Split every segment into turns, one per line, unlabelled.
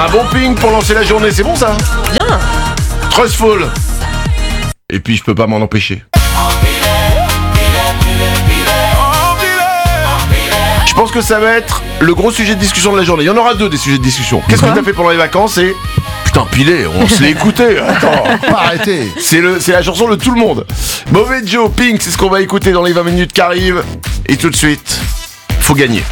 Un bon ping pour lancer la journée, c'est bon ça?
Bien.
Trustful. Et puis je peux pas m'en empêcher. Je pense que ça va être le gros sujet de discussion de la journée. Il y en aura deux des sujets de discussion. Qu'est-ce que t'as fait pendant les vacances? Et putain, Pilé, on se l'est écouté. Attends, pas arrêter. C'est la chanson de tout le monde. Mauvais Joe, Pink, c'est ce qu'on va écouter dans les 20 minutes qui arrivent. Et tout de suite, faut gagner.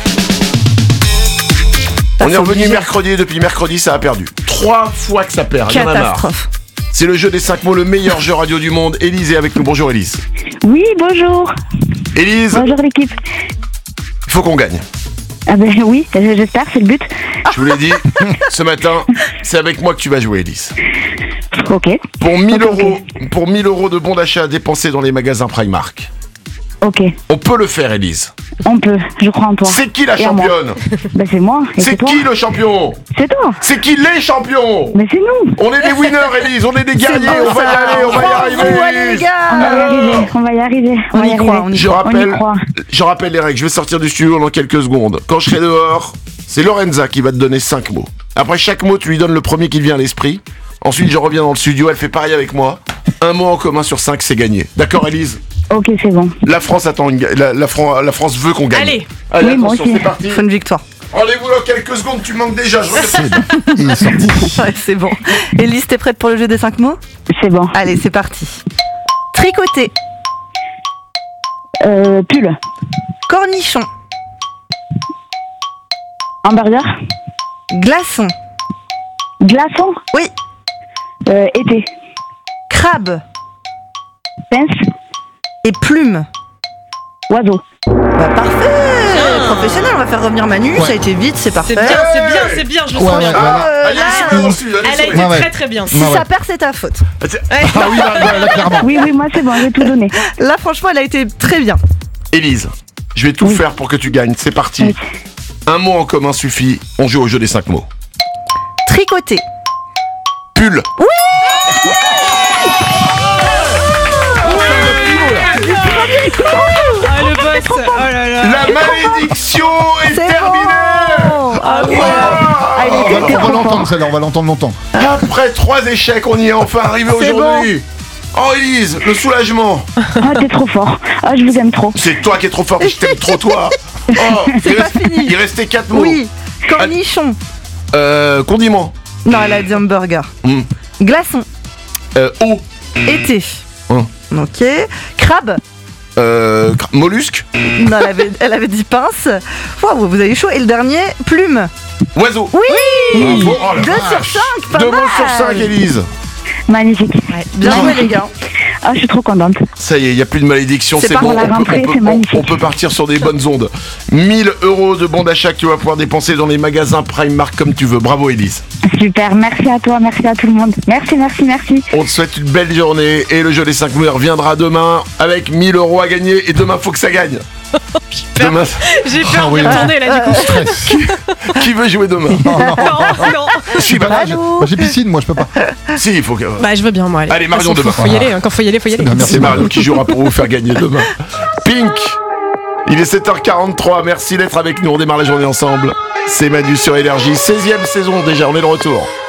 On est revenu mercredi et depuis mercredi, ça a perdu. 3 fois que ça perd. Il y en a marre.
Catastrophe.
C'est le jeu des 5 mots, le meilleur jeu radio du monde. Élise est avec nous. Bonjour Élise.
Oui, bonjour.
Élise,
Bonjour l'équipe.
il faut qu'on gagne.
Ah ben oui, j'espère, c'est le but.
Je vous l'ai dit, ce matin, c'est avec moi que tu vas jouer, Élise.
Ok.
Pour 1000 euros de bons d'achat dépensés dans les magasins Primark.
Ok.
On peut le faire, Élise.
On peut, je crois en toi.
C'est qui la
Et en moi.
championne?
Ben c'est moi. Et
C'est
toi.
qui le champion?
C'est toi.
C'est qui les champions?
Mais c'est nous.
On est des winners, Élise, on est des guerriers,
beau,
on va y
ça.
aller, on va y arriver,
Allez, les
Élise.
gars.
On va y arriver. On va y arriver.
On
va
y croit,
arriver.
on y
Je rappelle les règles, je vais sortir du studio dans quelques secondes. Quand je serai dehors, c'est Lorenza qui va te donner 5 mots. Après chaque mot, tu lui donnes le premier qui te vient à l'esprit. Ensuite, je reviens dans le studio, elle fait pareil avec moi. Un mot en commun sur 5, c'est gagné. D'accord, Élise?
Ok, c'est bon.
La France attend la France veut qu'on gagne.
Allez.
Oui, moi
attention,
aussi.
c'est parti.
Il faut une victoire.
Rendez-vous dans quelques secondes, tu manques déjà. Je reviens.
Il est sorti.
Ouais, c'est bon. Élise, t'es prête pour le jeu des 5 mots?
C'est bon.
Allez, c'est parti. Tricoter.
Pull.
Cornichon.
Hamburger.
Glaçon.
Glaçon.
Oui.
Été.
Crabe.
Pince.
Et plume.
Oiseau.
Bah parfait. Professionnel, on va faire revenir Manu. Ça a été vite, c'est parfait.
C'est bien, je le
Ouais,
sens bien.
ouais, voilà.
Allez,
là,
souris,
Elle a
souris.
été
Ouais.
très très bien.
Si
Ouais,
ça
ouais.
perd, c'est ta faute.
Ah oui, là, clairement.
Oui, moi c'est bon, j'ai tout donné.
Là, franchement, elle a été très bien.
Élise, je vais tout faire pour que tu gagnes. C'est parti.
Oui.
Un mot en commun suffit. On joue au jeu des 5 mots.
Tricoter.
Pull.
Ah le boss. Oh là là.
La malédiction est
C'est
terminée.
bon. Ah ouais.
Ah, il était
On va
trop
l'entendre
fort.
celle-là, on va l'entendre longtemps.
Après 3 échecs, on y est enfin arrivé
C'est
aujourd'hui. Oh Élise, le soulagement.
Ah, t'es trop fort. Ah, je vous aime trop.
C'est toi qui es trop fort, je t'aime trop toi. Oh,
C'est pas fini.
Il restait 4 mots.
Oui. Cornichon.
Condiment.
Non, elle a dit hamburger.
Mm.
Glaçon.
Eau.
Été.
Hum.
Ok. Crabe.
Mollusque.
Non, elle avait dit pince. Waouh, vous avez chaud. Et le dernier, plume.
Oiseau.
Oui.
Bravo. Oh la
2 sur
vache.
5, pas
2
mal.
mots sur 5, Élise.
Magnifique.
Ouais, bien joué les gars.
Ah, je suis trop contente.
Ça y est, il n'y a plus de malédiction,
C'est
c'est
pas
bon.
pour la rentrée, c'est magnifique.
On peut partir sur des bonnes ondes. 1000 euros de bons d'achat que tu vas pouvoir dépenser dans les magasins Primark comme tu veux. Bravo, Élise.
Super, merci à toi, merci à tout le monde. Merci.
On te souhaite une belle journée et le jeu des 5 mots reviendra demain avec 1000 euros à gagner. Et demain, faut que ça gagne. Demain,
J'ai peur
Ah
de
oui.
retourner là du coup.
Stress.
qui veut jouer demain?
Non, non.
Si, bah,
Moi j'ai piscine, moi je peux pas.
si, il faut que.
Bah je veux bien moi.
Allez, Marion,
Faut
demain.
y aller, hein. Quand faut y aller, faut y aller.
Non, merci.
C'est Marion qui jouera pour vous faire gagner demain. Pink, il est 7h43, merci d'être avec nous, on démarre la journée ensemble. C'est Manu sur Énergie, 16e saison déjà, on est de retour.